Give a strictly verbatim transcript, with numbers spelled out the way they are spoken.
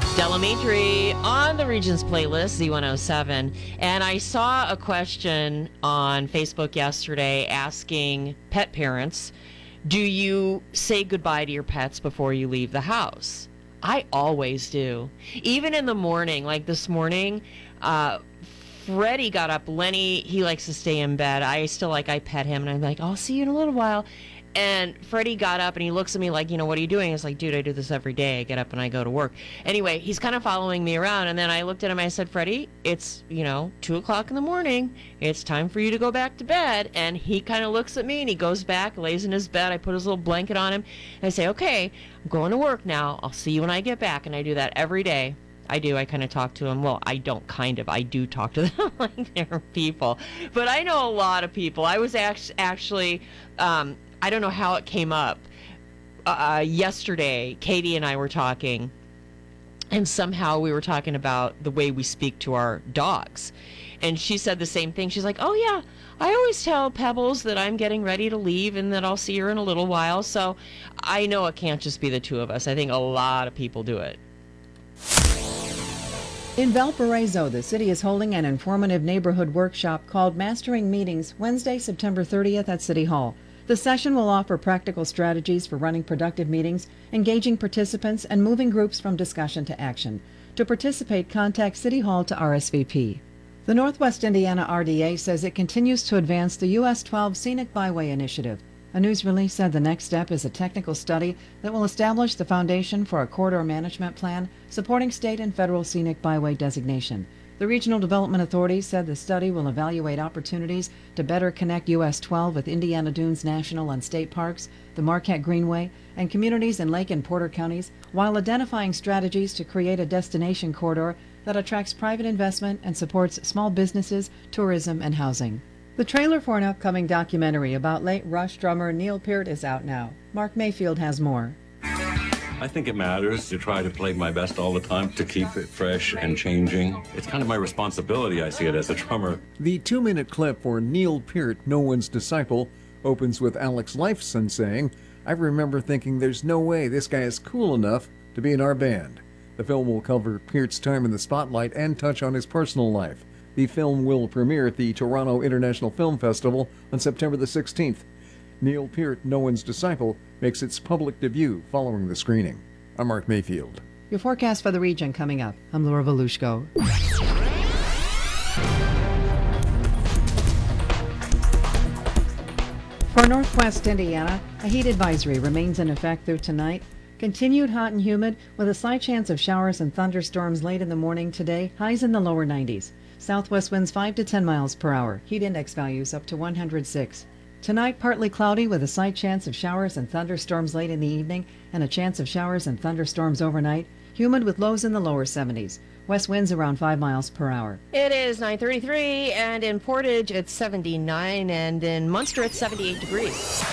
Delamitri on the Regions playlist, Z one oh seven. And I saw a question on Facebook yesterday asking pet parents, do you say goodbye to your pets before you leave the house? I always do. Even in the morning, like this morning, uh, Freddie got up. Lenny, he likes to stay in bed. I still like, I pet him, and I'm like, I'll see you in a little while. And Freddie got up, and he looks at me like, you know, what are you doing? It's like, dude, I do this every day. I get up and I go to work. Anyway, he's kind of following me around, and then I looked at him, I said, Freddie, it's, you know, two o'clock in the morning. It's time for you to go back to bed. And he kind of looks at me, and he goes back, lays in his bed. I put his little blanket on him, and I say, okay, I'm going to work now. I'll see you when I get back. And I do that every day. I do. I kind of talk to them. Well, I don't kind of. I do talk to them like they're people. But I know a lot of people. I was act- actually, um, I don't know how it came up. Uh, yesterday, Katie and I were talking, and somehow we were talking about the way we speak to our dogs. And she said the same thing. She's like, oh, yeah, I always tell Pebbles that I'm getting ready to leave and that I'll see her in a little while. So I know it can't just be the two of us. I think a lot of people do it. In Valparaiso, the city is holding an informative neighborhood workshop called Mastering Meetings Wednesday, September thirtieth at City Hall. The session will offer practical strategies for running productive meetings, engaging participants, and moving groups from discussion to action. To participate, contact City Hall to R S V P. The Northwest Indiana R D A says it continues to advance the U S twelve Scenic Byway Initiative. A news release said the next step is a technical study that will establish the foundation for a corridor management plan supporting state and federal scenic byway designation. The Regional Development Authority said the study will evaluate opportunities to better connect U S twelve with Indiana Dunes National and State Parks, the Marquette Greenway, and communities in Lake and Porter counties, while identifying strategies to create a destination corridor that attracts private investment and supports small businesses, tourism, and housing. The trailer for an upcoming documentary about late Rush drummer Neil Peart is out now. Mark Mayfield has more. I think it matters to try to play my best all the time, to keep it fresh and changing. It's kind of my responsibility, I see it as a drummer. The two-minute clip for Neil Peart, No One's Disciple, opens with Alex Lifeson saying, I remember thinking there's no way this guy is cool enough to be in our band. The film will cover Peart's time in the spotlight and touch on his personal life. The film will premiere at the Toronto International Film Festival on September the sixteenth. Neil Peart, No One's Disciple, makes its public debut following the screening. I'm Mark Mayfield. Your forecast for the region coming up. I'm Laura Volushko. For Northwest Indiana, a heat advisory remains in effect through tonight. Continued hot and humid with a slight chance of showers and thunderstorms late in the morning today, highs in the lower nineties. Southwest winds five to ten miles per hour. Heat index values up to one hundred six. Tonight, partly cloudy with a slight chance of showers and thunderstorms late in the evening and a chance of showers and thunderstorms overnight. Humid with lows in the lower seventies. West winds around five miles per hour. It is nine thirty-three, and in Portage it's seventy-nine, and in Munster it's seventy-eight degrees.